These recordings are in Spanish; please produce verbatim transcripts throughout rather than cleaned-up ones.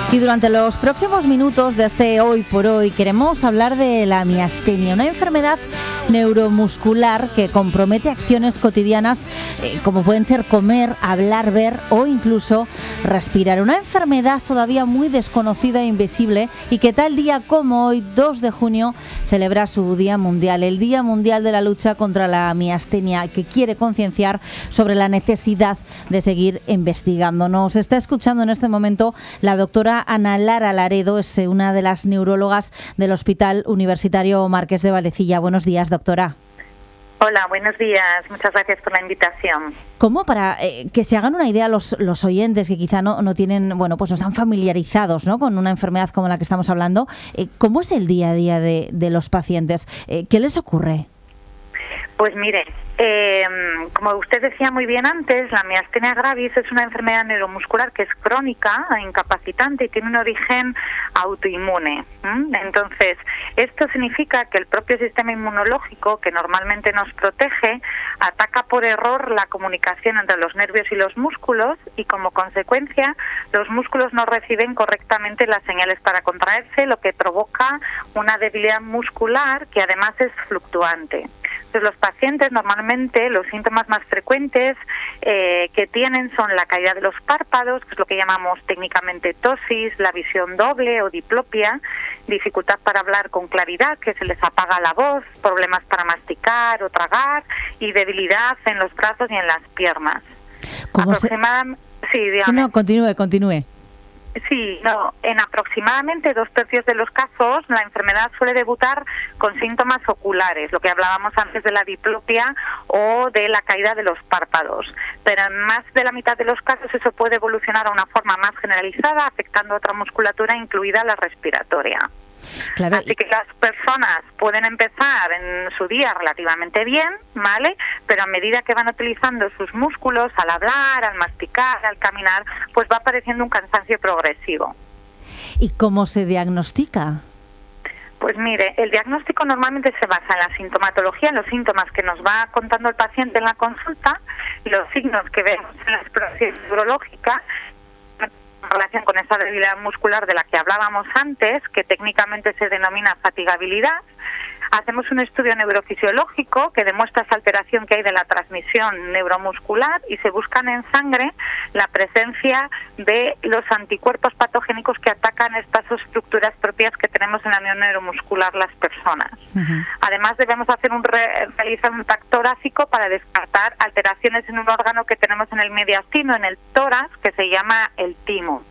Y durante los próximos minutos de este Hoy por Hoy queremos hablar de la miastenia, una enfermedad neuromuscular que compromete acciones cotidianas eh, como pueden ser comer, hablar, ver o incluso respirar. Una enfermedad todavía muy desconocida e invisible y que tal día como hoy, dos de junio, celebra su Día Mundial, el Día Mundial de la Lucha contra la Miastenia, que quiere concienciar sobre la necesidad de seguir investigando. Nos está escuchando en este momento la doctora Ana Lara Laredo, es una de las neurólogas del Hospital Universitario Marqués de Vallecilla. Buenos días, doctora. Hola, buenos días. Muchas gracias por la invitación. ¿Cómo, para eh, que se hagan una idea los, los oyentes que quizá no, no tienen, bueno, pues no están familiarizados, ¿no?, con una enfermedad como la que estamos hablando, eh, ¿cómo es el día a día de, de los pacientes? Eh, ¿Qué les ocurre? Pues mire, eh, como usted decía muy bien antes, la miastenia gravis es una enfermedad neuromuscular que es crónica, incapacitante y tiene un origen autoinmune. ¿Mm? Entonces, esto significa que el propio sistema inmunológico, que normalmente nos protege, ataca por error la comunicación entre los nervios y los músculos y, como consecuencia, los músculos no reciben correctamente las señales para contraerse, lo que provoca una debilidad muscular que además es fluctuante. Entonces, los pacientes normalmente los síntomas más frecuentes eh, que tienen son la caída de los párpados, que es lo que llamamos técnicamente ptosis, la visión doble o diplopia, dificultad para hablar con claridad, que se les apaga la voz, problemas para masticar o tragar y debilidad en los brazos y en las piernas. ¿Cómo se... Sí, dígame. Sí, no, continúe, continúe. Sí, no, en aproximadamente dos tercios de los casos la enfermedad suele debutar con síntomas oculares, lo que hablábamos antes de la diplopia o de la caída de los párpados. Pero en más de la mitad de los casos eso puede evolucionar a una forma más generalizada, afectando a otra musculatura, incluida la respiratoria. Claro. Así que las personas pueden empezar en su día relativamente bien, ¿vale? Pero a medida que van utilizando sus músculos al hablar, al masticar, al caminar, pues va apareciendo un cansancio progresivo. ¿Y cómo se diagnostica? Pues mire, el diagnóstico normalmente se basa en la sintomatología, en los síntomas que nos va contando el paciente en la consulta, los signos que vemos en la exploración neurológica, en relación con esa debilidad muscular de la que hablábamos antes, que técnicamente se denomina fatigabilidad. Hacemos un estudio neurofisiológico que demuestra esa alteración que hay de la transmisión neuromuscular y se buscan en sangre la presencia de los anticuerpos patogénicos que atacan estas estructuras propias que tenemos en la unión neuromuscular las personas. Uh-huh. Además, debemos hacer un re- realizar un tacto torácico para descartar alteraciones en un órgano que tenemos en el mediastino, en el tórax, que se llama el timo.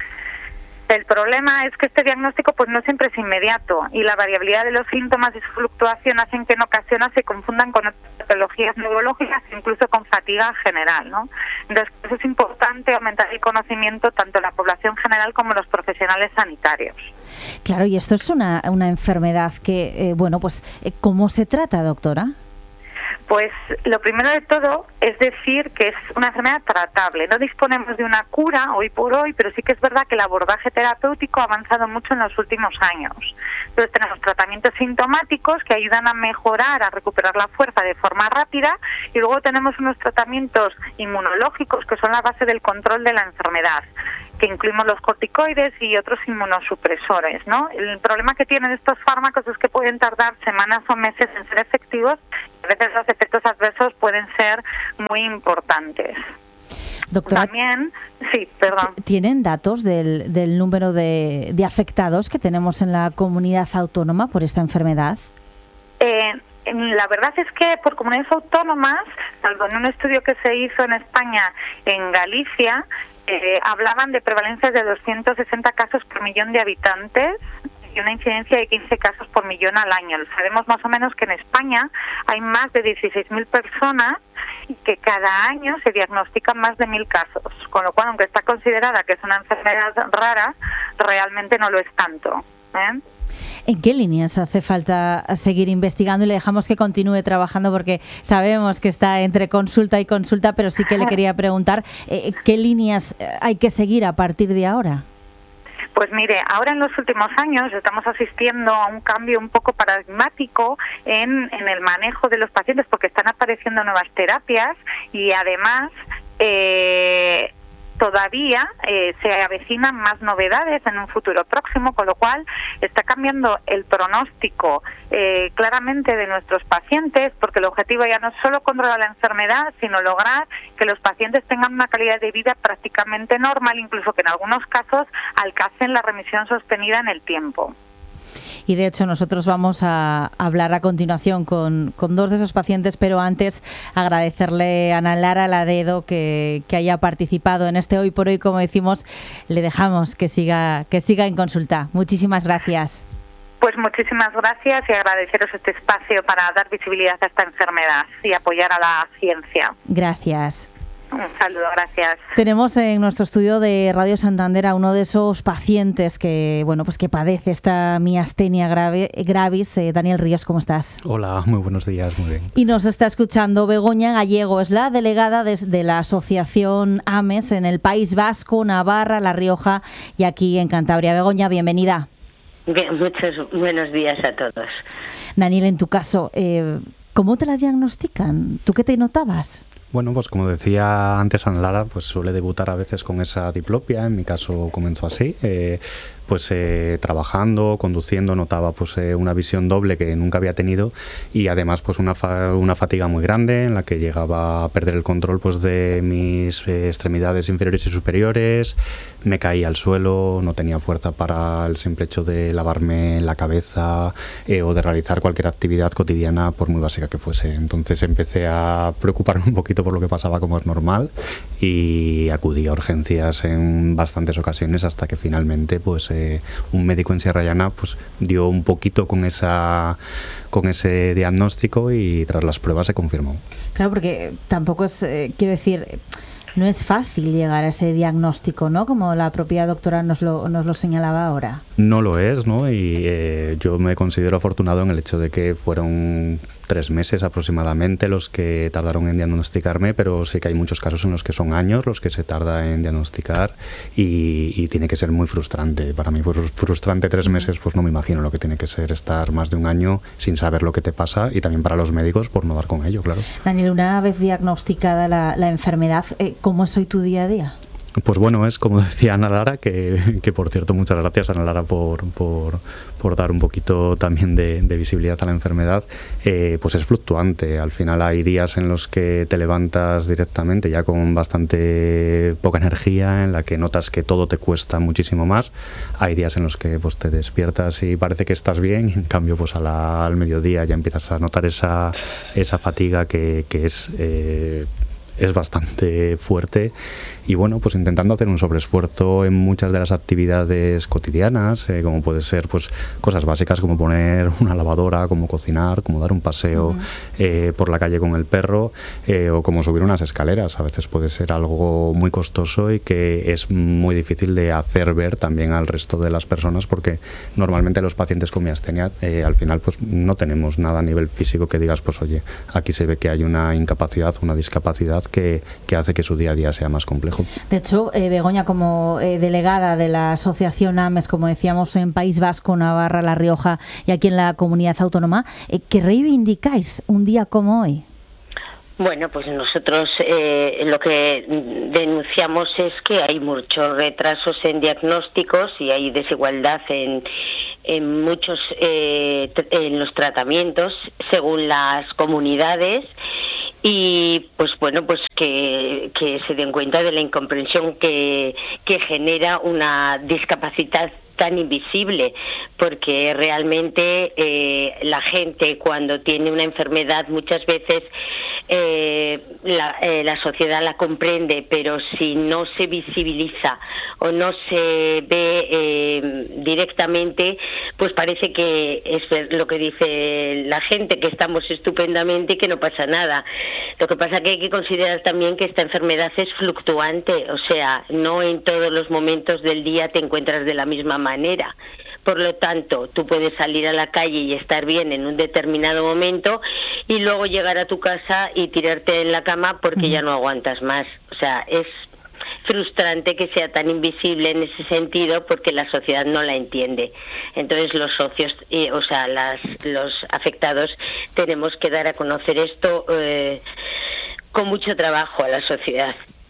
El problema es que este diagnóstico pues no siempre es inmediato y la variabilidad de los síntomas y su fluctuación hacen que en ocasiones se confundan con otras patologías neurológicas, incluso con fatiga general, ¿no? Entonces, eso es importante aumentar el conocimiento tanto en la población general como en los profesionales sanitarios. Claro, y esto es una, una enfermedad que, eh, bueno, pues, ¿cómo se trata, doctora? Pues lo primero de todo es decir que es una enfermedad tratable. No disponemos de una cura hoy por hoy, pero sí que es verdad que el abordaje terapéutico ha avanzado mucho en los últimos años. Entonces tenemos tratamientos sintomáticos que ayudan a mejorar, a recuperar la fuerza de forma rápida, y luego tenemos unos tratamientos inmunológicos que son la base del control de la enfermedad, que incluimos los corticoides y otros inmunosupresores, ¿no? El problema que tienen estos fármacos es que pueden tardar semanas o meses en ser efectivos y a veces los efectos adversos pueden ser muy importantes. Doctora, también, sí, perdón. ¿Tienen datos del, del número de, de afectados que tenemos en la comunidad autónoma por esta enfermedad? Eh, La verdad es que por comunidades autónomas, salvo en un estudio que se hizo en España, en Galicia, eh, hablaban de prevalencias de doscientos sesenta casos por millón de habitantes y una incidencia de quince casos por millón al año. Sabemos más o menos que en España hay más de dieciséis mil personas y que cada año se diagnostican más de mil casos, con lo cual, aunque está considerada que es una enfermedad rara, realmente no lo es tanto, ¿eh? ¿En qué líneas hace falta seguir investigando? Y le dejamos que continúe trabajando porque sabemos que está entre consulta y consulta, pero sí que le quería preguntar eh, ¿qué líneas hay que seguir a partir de ahora? Pues mire, ahora en los últimos años estamos asistiendo a un cambio un poco paradigmático en, en el manejo de los pacientes porque están apareciendo nuevas terapias y además eh, todavía eh, se avecinan más novedades en un futuro próximo, con lo cual está cambiando el pronóstico eh, claramente de nuestros pacientes, porque el objetivo ya no es solo controlar la enfermedad, sino lograr que los pacientes tengan una calidad de vida prácticamente normal, incluso que en algunos casos alcancen la remisión sostenida en el tiempo. Y de hecho nosotros vamos a hablar a continuación con, con dos de esos pacientes, pero antes agradecerle a Ana Lara Laredo que, que haya participado en este Hoy por Hoy. Como decimos, le dejamos que siga, que siga en consulta. Muchísimas gracias. Pues muchísimas gracias y agradeceros este espacio para dar visibilidad a esta enfermedad y apoyar a la ciencia. Gracias. Un saludo, gracias. Tenemos en nuestro estudio de Radio Santander a uno de esos pacientes que, bueno, pues que padece esta miastenia grave, gravis. Eh, Daniel Ríos, ¿cómo estás? Hola, muy buenos días, muy bien. Y nos está escuchando Begoña Gallego, es la delegada de, de la asociación AMES en el País Vasco, Navarra, La Rioja y aquí en Cantabria. Begoña, bienvenida. Bien, muchos buenos días a todos. Daniel, en tu caso, eh, ¿cómo te la diagnostican? ¿Tú qué te notabas? Bueno, pues como decía antes Ana Lara, pues suele debutar a veces con esa diplopia. En mi caso comenzó así. Eh, pues eh, trabajando, conduciendo, notaba pues eh, una visión doble que nunca había tenido y además pues una, fa una fatiga muy grande en la que llegaba a perder el control pues de mis eh, extremidades inferiores y superiores, me caía al suelo, no tenía fuerza para el simple hecho de lavarme la cabeza eh, o de realizar cualquier actividad cotidiana por muy básica que fuese. Entonces empecé a preocuparme un poquito por lo que pasaba, como es normal, y acudí a urgencias en bastantes ocasiones hasta que finalmente pues eh, un médico en Sierra Llana pues dio un poquito con esa con ese diagnóstico y tras las pruebas se confirmó. Claro, porque tampoco es, eh, quiero decir, no es fácil llegar a ese diagnóstico, ¿no? Como la propia doctora nos lo, nos lo señalaba ahora. No lo es, ¿no? Y eh, yo me considero afortunado en el hecho de que fueron tres meses aproximadamente los que tardaron en diagnosticarme, pero sí que hay muchos casos en los que son años los que se tarda en diagnosticar y, y tiene que ser muy frustrante. Para mí fue frustrante tres meses, pues no me imagino lo que tiene que ser estar más de un año sin saber lo que te pasa, y también para los médicos por no dar con ello, claro. Daniel, una vez diagnosticada la, la enfermedad, eh, ¿cómo es hoy tu día a día? Pues bueno, es como decía Ana Lara, que, que por cierto muchas gracias Ana Lara por, por, por dar un poquito también de, de visibilidad a la enfermedad, eh, pues es fluctuante. Al final hay días en los que te levantas directamente ya con bastante poca energía, en la que notas que todo te cuesta muchísimo más. Hay días en los que pues te despiertas y parece que estás bien, y en cambio pues a la, al mediodía ya empiezas a notar esa, esa fatiga que, que es... Eh, es bastante fuerte, y bueno, pues intentando hacer un sobreesfuerzo en muchas de las actividades cotidianas, eh, como puede ser pues cosas básicas como poner una lavadora, como cocinar, como dar un paseo uh-huh. eh, por la calle con el perro, eh, o como subir unas escaleras. A veces puede ser algo muy costoso y que es muy difícil de hacer ver también al resto de las personas, porque normalmente los pacientes con miastenia eh, al final pues no tenemos nada a nivel físico que digas pues oye, aquí se ve que hay una incapacidad, una discapacidad que, que hace que su día a día sea más complejo. De hecho, eh, Begoña, como eh, delegada de la asociación AMES, como decíamos, en País Vasco, Navarra, La Rioja y aquí en la comunidad autónoma, eh, ¿qué reivindicáis un día como hoy? Bueno, pues nosotros eh, lo que denunciamos es que hay muchos retrasos en diagnósticos y hay desigualdad en, en muchos eh, en los tratamientos según las comunidades. Y pues bueno, pues que, que se den cuenta de la incomprensión que, que genera una discapacidad tan invisible, porque realmente eh, la gente cuando tiene una enfermedad muchas veces eh, la, eh, la sociedad la comprende, pero si no se visibiliza o no se ve eh, directamente, pues parece que es lo que dice la gente, que estamos estupendamente y que no pasa nada. Lo que pasa que hay que considerar también que esta enfermedad es fluctuante, o sea, no en todos los momentos del día te encuentras de la misma manera. Por lo tanto, tú puedes salir a la calle y estar bien en un determinado momento y luego llegar a tu casa y tirarte en la cama porque ya no aguantas más. O sea, es frustrante que sea tan invisible en ese sentido porque la sociedad no la entiende. Entonces los socios, eh, o sea, las, los afectados tenemos que dar a conocer esto eh, con mucho trabajo a la sociedad.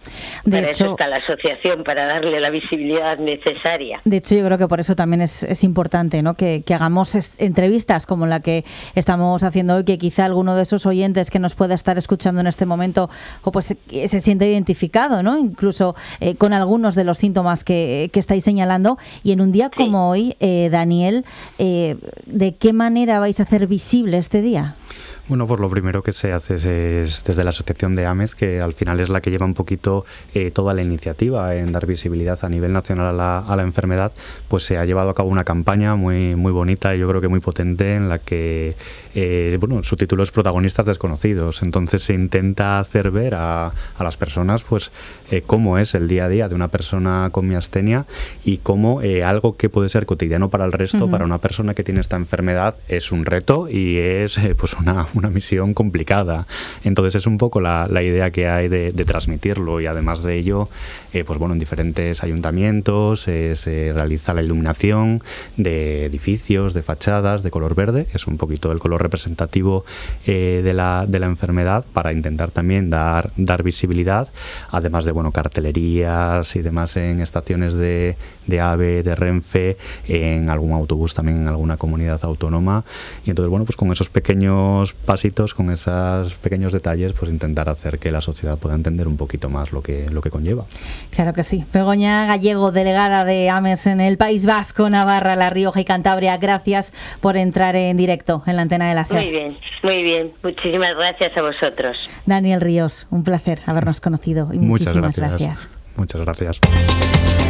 De para hecho, eso está la asociación, para darle la visibilidad necesaria. De hecho, yo creo que por eso también es, es importante, ¿no? que, que hagamos es, entrevistas como la que estamos haciendo hoy, que quizá alguno de esos oyentes que nos pueda estar escuchando en este momento o pues se siente identificado, ¿no? Incluso eh, con algunos de los síntomas que, que estáis señalando. Y en un día Sí. como hoy, eh, Daniel, eh, ¿de qué manera vais a hacer visible este día? Bueno, pues lo primero que se hace es, es desde la asociación de AMES, que al final es la que lleva un poquito eh, toda la iniciativa en dar visibilidad a nivel nacional a la, a la enfermedad, pues se ha llevado a cabo una campaña muy muy bonita y yo creo que muy potente en la que, eh, bueno, su título es Protagonistas Desconocidos. Entonces se intenta hacer ver a, a las personas pues eh, cómo es el día a día de una persona con miastenia y cómo eh, algo que puede ser cotidiano para el resto, uh-huh. para una persona que tiene esta enfermedad, es un reto y es eh, pues una una misión complicada. Entonces es un poco la, la idea que hay de, de transmitirlo, y además de ello, eh, pues bueno, en diferentes ayuntamientos eh, se realiza la iluminación de edificios, de fachadas de color verde, es un poquito el color representativo eh, de, la, de la enfermedad, para intentar también dar, dar visibilidad, además de bueno, cartelerías y demás en estaciones de, de AVE, de Renfe, en algún autobús también en alguna comunidad autónoma. Y entonces bueno, pues con esos pequeños pasitos, con esos pequeños detalles, pues intentar hacer que la sociedad pueda entender un poquito más lo que, lo que conlleva. Claro que sí. Begoña Gallego, delegada de AMES en el País Vasco, Navarra, La Rioja y Cantabria, gracias por entrar en directo en la antena de la SER. Muy bien, muy bien. Muchísimas gracias a vosotros. Daniel Ríos, un placer habernos conocido y muchas muchísimas gracias. gracias. Muchas gracias.